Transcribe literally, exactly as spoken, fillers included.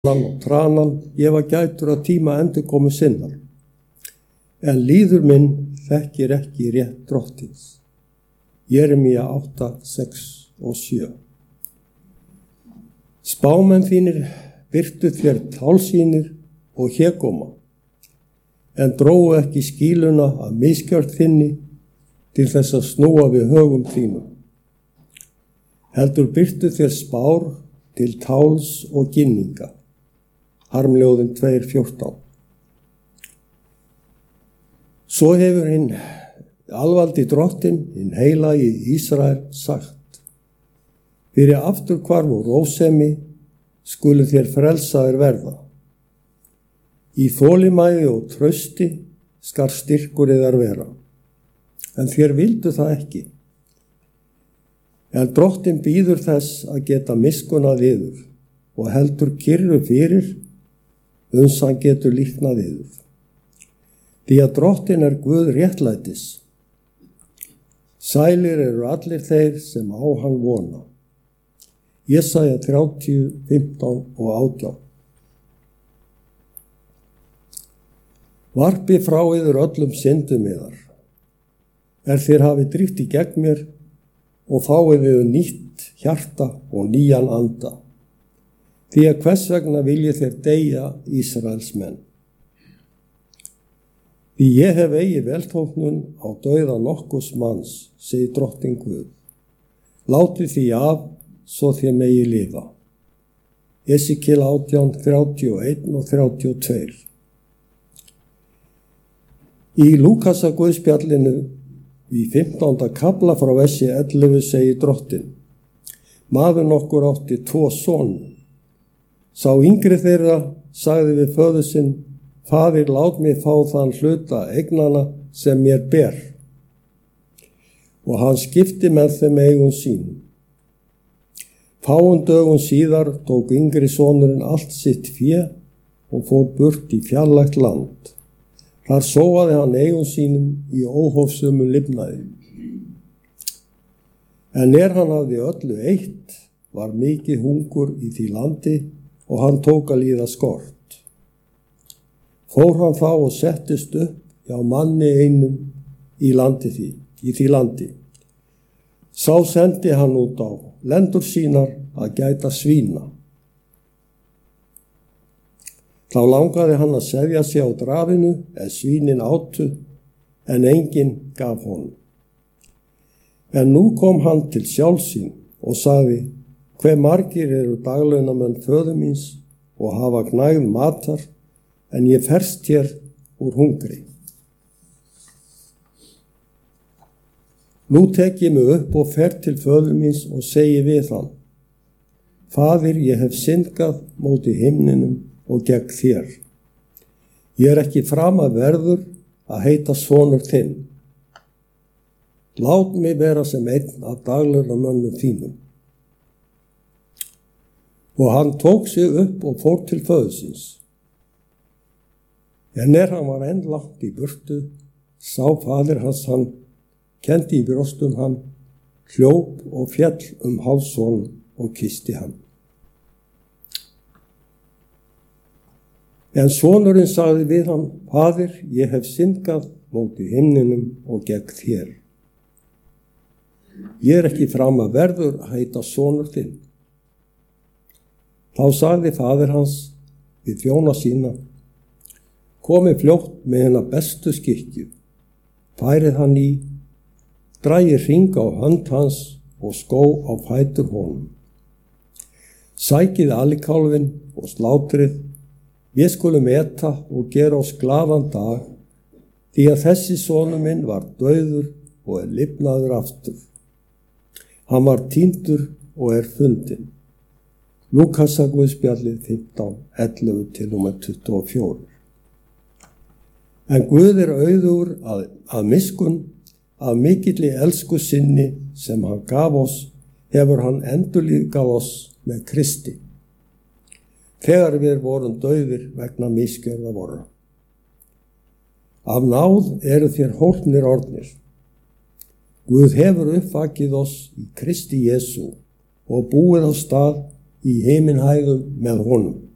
og tranan, ég var gætur að tíma endurkomu sinnar. En líður minn þekkir ekki rétt drottins. Jeremía átta, sex og sjö. Spámenn þínir birtu þér tálsýnir og hégóma, en drógu ekki skýluna af misgjörð þinni til þess að snúa við högum þínum. Heldur birtu þér spár til táls og ginninga. Harmljóðin tvö, fjórtán. Svo hefur hinn alvaldi drottinn, hinn heilagi Ísrael sagt: fyrir afturhvarf og rósemi skulu þér frelsaðir verða. Í þolinmæði og trausti skal styrkur yðar vera. En þér vildu það ekki. En drottinn bíður þess að geta miskunnað yður og heldur kyrru fyrir uns hann getur líknað yður. Því að drottinn er Guð réttlætis. Sælir eru allir þeir sem á hann vona. Jesaja þrjátíu, fimmtán og átján. Varpi frá yður öllum syndum yðar, er þér hafi dríft í gegn mér, og fáið yður nýtt hjarta og nýjan anda. Því að hvers vegna viljið þér deyja, Ísraels menn? Því ég hef eigi velþóknun á dauða nokkurs manns, segir drottinn Guð. Látið því af, svo þér megi lifa. Esekíel átján, þrjátíu og eitt og þrjátíu og tvö. Í Lúkasar Guðspjallinu í fimmtánda kafla frá versi ellefu segir drottinn: maður nokkur átti tvo soni. Sá yngri þeirra sagði við föður sinn: faðir, lát mig fá þann hluta eignana sem mér ber. Og hann skipti með þeim eigum sínum. Fáum dögum síðar tók yngri sonurinn allt sitt fé og fór burt í fjarlægt land. Þar sóaði hann eigum sínum í óhófsömu lifnaði. En er hann hafði öllu eitt, var mikið hungur í því landi og hann tók að líða skort. Fór hann þá og settist upp hjá manni einum í landi því, í því landi. Sá sendi hann út á lendur sínar að gæta svína. Þá langaði hann að sefja sig á drafinu en svínin átu, en enginn gaf honum. En nú kom hann til sjálfs sín og sagði: hve margir eru daglaunamenn föður míns og hafa gnægð matar, en ég ferst hér úr hungri. Nú tek ég mig upp og fer til föður míns og segi við hann: faðir, ég hef syndgað móti himninum og gegn þér. Ég er ekki framar verður að heita sonur þinn. Lát mig vera sem einn af daglaunamönnum þínum. Og hann tók sig upp og fór til föður síns. En er hann var enn langt í burtu, sá faðir hans hann, kenndi í brjóstum hann, hljóp og féll um háls honum og kyssti hann. En sonurinn sagði við hann: faðir, ég hef syndgað móti himninum og gegn þér. Ég er ekki framar verður að heita sonur þinn. Þá sagði faðir hans við þjóna sína: komið fljótt með hennar bestu skikju, færið hann í, dragið hring á hönd hans og skó á fætur honum. Sækið alikálfinn og slátrið, við skulum eta og gera oss glaðan dag, því að þessi sonur minn var dauður og er lifnaður aftur. Hann var týndur og er fundinn. Lúkasar Guðspjallið fimmtán, ellefu til númer tuttugu og fjögur. En Guð er auðugur að, að miskunn, af mikilli elsku sinni sem hann gaf oss, hefur hann endurlífgað oss með Kristi, þegar við vorum dauðir vegna misgjörða vorra. Af náð eru þér hólpnir orðnir. Guð hefur uppvakið oss í Kristi Jesú og búið á stað í himinhæðum með honum.